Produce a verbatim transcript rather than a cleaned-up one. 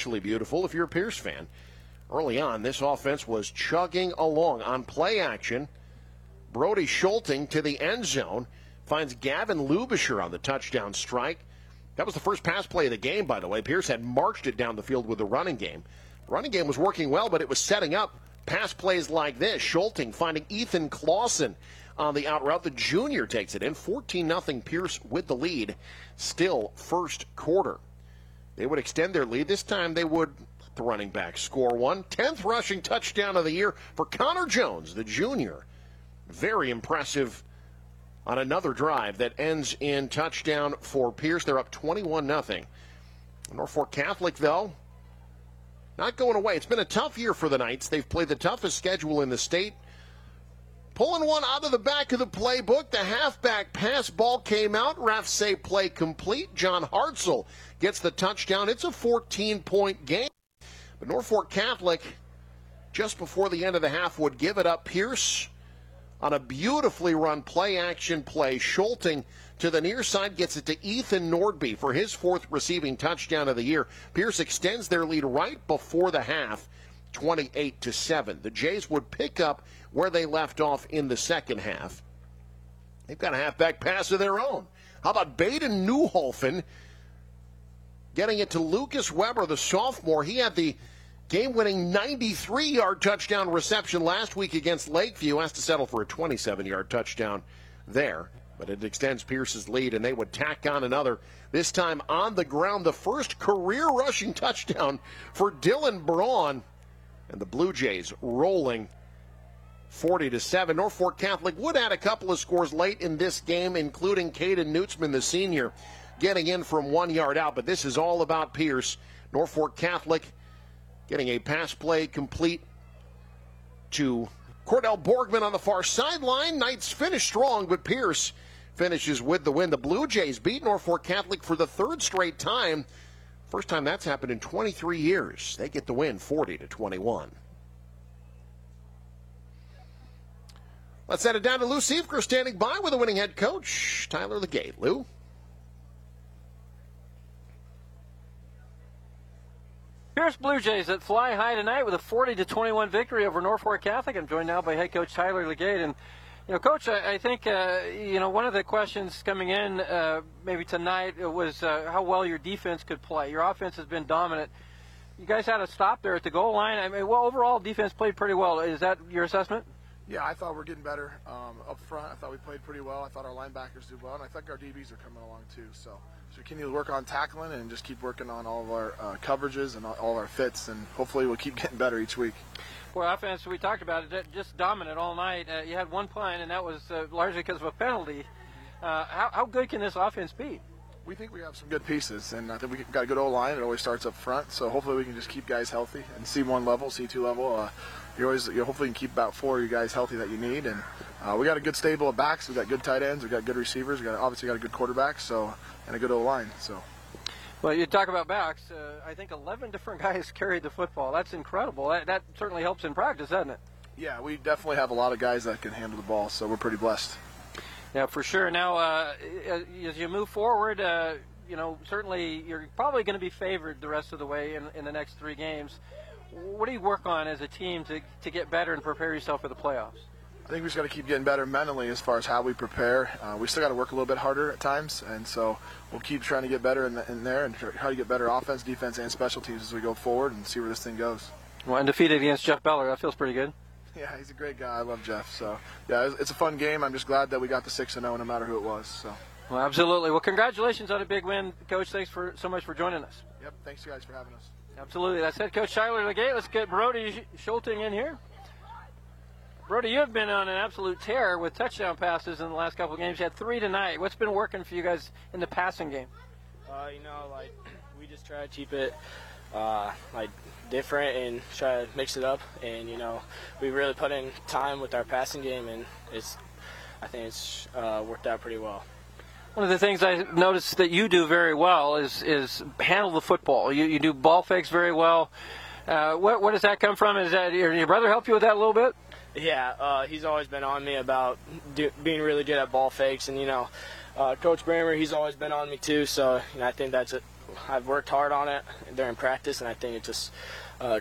especially beautiful if you're a Pierce fan. Early on, this offense was chugging along on play action. Brody Schulting to the end zone finds Gavin Lubisher on the touchdown strike. That was the first pass play of the game, by the way. Pierce had marched it down the field with the running game. The running game was working well, but it was setting up pass plays like this. Schulting finding Ethan Clausen on the out route. The junior takes it in. fourteen nothing Pierce with the lead. Still first quarter. They would extend their lead. This time they would, the running back, score one. tenth rushing touchdown of the year for Connor Jones, the junior. Very impressive on another drive that ends in touchdown for Pierce. They're up twenty-one nothing. Norfolk Catholic, though, not going away. It's been a tough year for the Knights. They've played the toughest schedule in the state. Pulling one out of the back of the playbook. The halfback pass ball came out. Refs say play complete. John Hartzell gets the touchdown. It's a fourteen-point game. But Norfolk Catholic, just before the end of the half, would give it up. Pierce on a beautifully run play-action play. Schulting to the near side gets it to Ethan Nordby for his fourth receiving touchdown of the year. Pierce extends their lead right before the half, twenty-eight to seven. The Jays would pick up where they left off in the second half. They've got a halfback pass of their own. How about Baden Newhofen getting it to Lucas Weber, the sophomore? He had the game-winning ninety-three-yard touchdown reception last week against Lakeview. Has to settle for a twenty-seven-yard touchdown there. But it extends Pierce's lead, and they would tack on another, this time on the ground. The first career rushing touchdown for Dylan Braun. And the Blue Jays rolling forty to seven. Norfolk Catholic would add a couple of scores late in this game, including Caden Nutzman, the senior, getting in from one yard out. But this is all about Pierce. Norfolk Catholic getting a pass play complete to Cordell Borgman on the far sideline. Knights finish strong, but Pierce finishes with the win. The Blue Jays beat Norfolk Catholic for the third straight time. First time that's happened in twenty-three years. They get the win, forty to twenty-one. Let's send it down to Lou Siefker, standing by with the winning head coach, Tyler Legate. Lou? Pierce Blue Jays that fly high tonight with a forty to twenty-one victory over Norfolk Catholic. I'm joined now by head coach Tyler Legate. And, you know, Coach, I, I think, uh, you know, one of the questions coming in uh, maybe tonight was uh, how well your defense could play. Your offense has been dominant. You guys had a stop there at the goal line. I mean, well, overall, defense played pretty well. Is that your assessment? Yeah, I thought we're getting better um, up front. I thought we played pretty well. I thought our linebackers did well, and I think our D Bs are coming along too. So, so we continue to work on tackling and just keep working on all of our uh, coverages and all, all of our fits, and hopefully we'll keep getting better each week. Boy, offense, we talked about it, just dominant all night. Uh, you had one punt, and that was uh, largely because of a penalty. Uh, how, how good can this offense be? We think we have some good pieces, and I think we've got a good O-line. It always starts up front, so hopefully we can just keep guys healthy. And C one level, C two level, uh, you always you hopefully can keep about four of you guys healthy that you need. And uh, we got a good stable of backs. We got good tight ends. We got good receivers. We got obviously got a good quarterback, so and a good O-line. So. Well, you talk about backs. Uh, I think eleven different guys carried the football. That's incredible. That, that certainly helps in practice, doesn't it? Yeah, we definitely have a lot of guys that can handle the ball, so we're pretty blessed. Yeah, for sure. Now, uh, as you move forward, uh, you know, certainly you're probably going to be favored the rest of the way in, in the next three games. What do you work on as a team to, to get better and prepare yourself for the playoffs? I think we just got to keep getting better mentally as far as how we prepare. Uh, we still got to work a little bit harder at times, and so we'll keep trying to get better in, the, in there and try, how to get better offense, defense, and special teams as we go forward and see where this thing goes. Well, undefeated against Jeff Beller. That feels pretty good. Yeah, he's a great guy. I love Jeff. So, yeah, it's a fun game. I'm just glad that we got the six and oh no matter who it was. So. Well, absolutely. Well, congratulations on a big win, Coach. Thanks for so much for joining us. Yep, thanks you guys for having us. Absolutely. That's head coach Tyler Legate. Let's get Brody Schulting in here. Brody, you have been on an absolute tear with touchdown passes in the last couple of games. You had three tonight. What's been working for you guys in the passing game? Uh, you know, like, we just try to keep it, uh, like, different and try to mix it up. And, you know, we really put in time with our passing game, and it's, I think it's uh, worked out pretty well. One of the things I noticed that you do very well is is handle the football. You, you do ball fakes very well. Uh, what, where does that come from? Is that your, your brother help you with that a little bit? Yeah, uh, he's always been on me about do, being really good at ball fakes. And, you know, uh, Coach Bramer, he's always been on me too. So, you know, I think that's a, I've worked hard on it during practice, and I think it just uh,